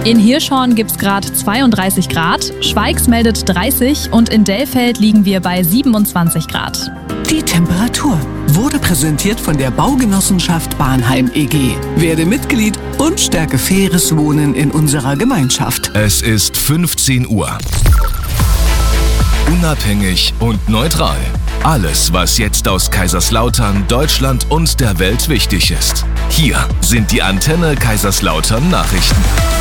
In Hirschhorn gibt es gerade 32 Grad, Schweigs meldet 30 und in Dellfeld liegen wir bei 27 Grad. Die Temperatur wurde präsentiert von der Baugenossenschaft Bahnheim e.G. Werde Mitglied und stärke faires Wohnen in unserer Gemeinschaft. Es ist 15 Uhr. Unabhängig und neutral. Alles, was jetzt aus Kaiserslautern, Deutschland und der Welt wichtig ist. Hier sind die Antenne Kaiserslautern Nachrichten.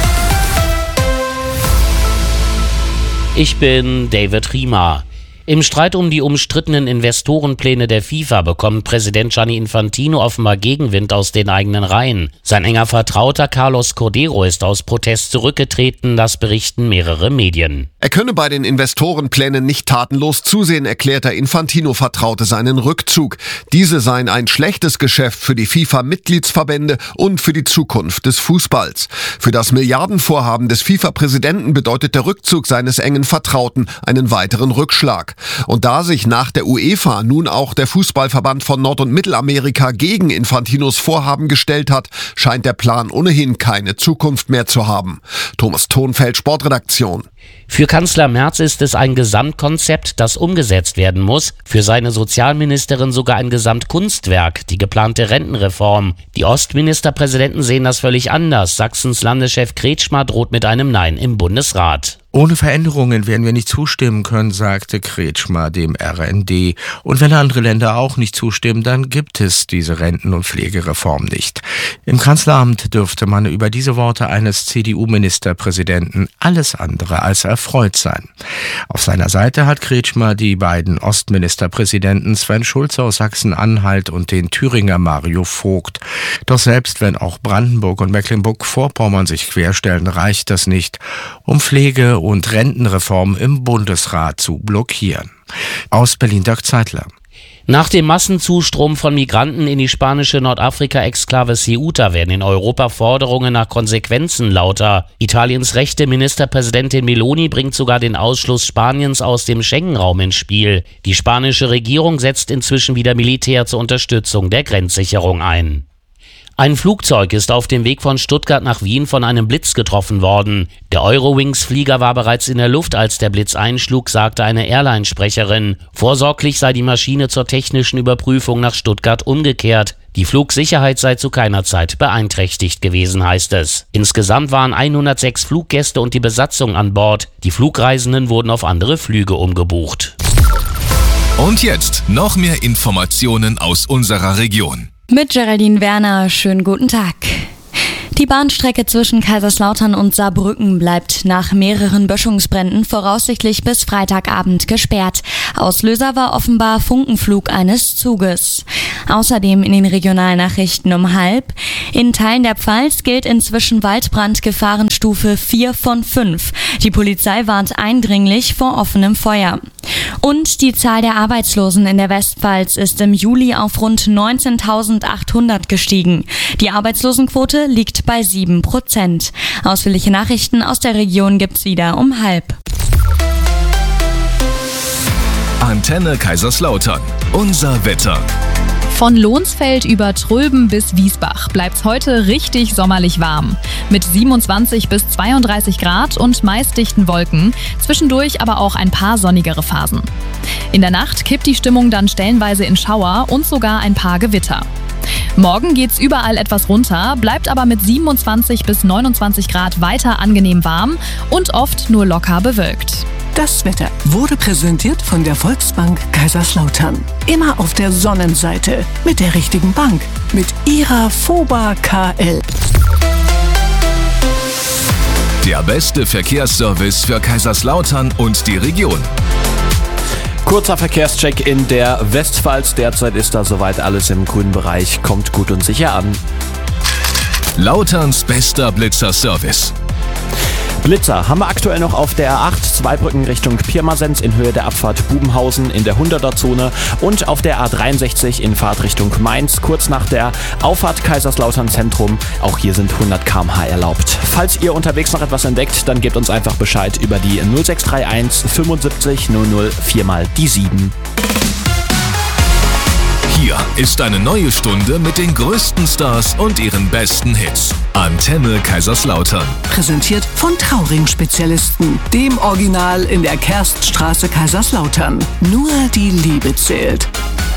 Ich bin David Riemer. Im Streit um die umstrittenen Investorenpläne der FIFA bekommt Präsident Gianni Infantino offenbar Gegenwind aus den eigenen Reihen. Sein enger Vertrauter Carlos Cordeiro ist aus Protest zurückgetreten, das berichten mehrere Medien. Er könne bei den Investorenplänen nicht tatenlos zusehen, erklärt der Infantino-Vertraute seinen Rückzug. Diese seien ein schlechtes Geschäft für die FIFA-Mitgliedsverbände und für die Zukunft des Fußballs. Für das Milliardenvorhaben des FIFA-Präsidenten bedeutet der Rückzug seines engen Vertrauten einen weiteren Rückschlag. Und da sich nach der UEFA nun auch der Fußballverband von Nord- und Mittelamerika gegen Infantinos Vorhaben gestellt hat, scheint der Plan ohnehin keine Zukunft mehr zu haben. Thomas Thonfeld, Sportredaktion. Für Kanzler Merz ist es ein Gesamtkonzept, das umgesetzt werden muss. Für seine Sozialministerin sogar ein Gesamtkunstwerk, die geplante Rentenreform. Die Ostministerpräsidenten sehen das völlig anders. Sachsens Landeschef Kretschmer droht mit einem Nein im Bundesrat. Ohne Veränderungen werden wir nicht zustimmen können, sagte Kretschmer dem RND. Und wenn andere Länder auch nicht zustimmen, dann gibt es diese Renten- und Pflegereform nicht. Im Kanzleramt dürfte man über diese Worte eines CDU-Ministerpräsidenten alles andere als erfreut sein. Auf seiner Seite hat Kretschmer die beiden Ostministerpräsidenten Sven Schulze aus Sachsen-Anhalt und den Thüringer Mario Vogt. Doch selbst wenn auch Brandenburg und Mecklenburg-Vorpommern sich querstellen, reicht das nicht, um Pflege- und Rentenreform im Bundesrat zu blockieren. Aus Berlin Dirk Zeitler. Nach dem Massenzustrom von Migranten in die spanische Nordafrika-Exklave Ceuta werden in Europa Forderungen nach Konsequenzen lauter. Italiens rechte Ministerpräsidentin Meloni bringt sogar den Ausschluss Spaniens aus dem Schengen-Raum ins Spiel. Die spanische Regierung setzt inzwischen wieder Militär zur Unterstützung der Grenzsicherung ein. Ein Flugzeug ist auf dem Weg von Stuttgart nach Wien von einem Blitz getroffen worden. Der Eurowings-Flieger war bereits in der Luft, als der Blitz einschlug, sagte eine Airline-Sprecherin. Vorsorglich sei die Maschine zur technischen Überprüfung nach Stuttgart umgekehrt. Die Flugsicherheit sei zu keiner Zeit beeinträchtigt gewesen, heißt es. Insgesamt waren 106 Fluggäste und die Besatzung an Bord. Die Flugreisenden wurden auf andere Flüge umgebucht. Und jetzt noch mehr Informationen aus unserer Region. Mit Geraldine Werner, schönen guten Tag. Die Bahnstrecke zwischen Kaiserslautern und Saarbrücken bleibt nach mehreren Böschungsbränden voraussichtlich bis Freitagabend gesperrt. Auslöser war offenbar Funkenflug eines Zuges. Außerdem in den Regionalnachrichten um 12:30. In Teilen der Pfalz gilt inzwischen Waldbrandgefahrenstufe 4 von 5. Die Polizei warnt eindringlich vor offenem Feuer. Und die Zahl der Arbeitslosen in der Westpfalz ist im Juli auf rund 19.800 gestiegen. Die Arbeitslosenquote liegt bei 7%. Ausführliche Nachrichten aus der Region gibt's wieder um 12:30. Antenne Kaiserslautern. Unser Wetter. Von Lohnsfeld über Tröben bis Wiesbach bleibt's heute richtig sommerlich warm. Mit 27 bis 32 Grad und meist dichten Wolken, zwischendurch aber auch ein paar sonnigere Phasen. In der Nacht kippt die Stimmung dann stellenweise in Schauer und sogar ein paar Gewitter. Morgen geht's überall etwas runter, bleibt aber mit 27 bis 29 Grad weiter angenehm warm und oft nur locker bewölkt. Das Wetter wurde präsentiert von der Volksbank Kaiserslautern. Immer auf der Sonnenseite mit der richtigen Bank, mit ihrer FOBA KL. Der beste Verkehrsservice für Kaiserslautern und die Region. Kurzer Verkehrscheck in der Westpfalz. Derzeit ist da soweit alles im grünen Bereich. Kommt gut und sicher an. Lauterns bester Blitzer-Service. Blitzer haben wir aktuell noch auf der A8, Zweibrücken Richtung Pirmasens in Höhe der Abfahrt Bubenhausen in der 100er-Zone und auf der A63 in Fahrtrichtung Mainz, kurz nach der Auffahrt Kaiserslautern Zentrum. Auch hier sind 100 km/h erlaubt. Falls ihr unterwegs noch etwas entdeckt, dann gebt uns einfach Bescheid über die 0631 75 00 4 mal die 7. Hier ist eine neue Stunde mit den größten Stars und ihren besten Hits. Antenne Kaiserslautern. Präsentiert von Trauring-Spezialisten, dem Original in der Kerststraße Kaiserslautern. Nur die Liebe zählt.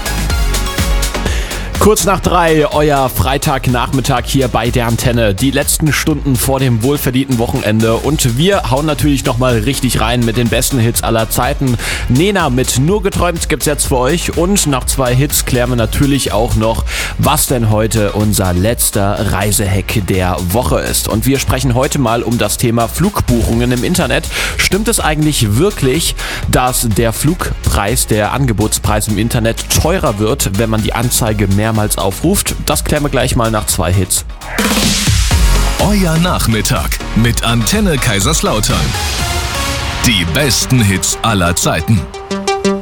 Kurz nach 3, euer Freitagnachmittag hier bei der Antenne. Die letzten Stunden vor dem wohlverdienten Wochenende. Und wir hauen natürlich nochmal richtig rein mit den besten Hits aller Zeiten. Nena mit Nur geträumt gibt's jetzt für euch. Und nach 2 Hits klären wir natürlich auch noch, was denn heute unser letzter Reisehack der Woche ist. Und wir sprechen heute mal um das Thema Flugbuchungen im Internet. Stimmt es eigentlich wirklich, dass der Flugpreis, der Angebotspreis im Internet teurer wird, wenn man die Anzeige mehrmals aufruft? Das klären wir gleich mal nach 2 Hits. Euer Nachmittag mit Antenne Kaiserslautern. Die besten Hits aller Zeiten.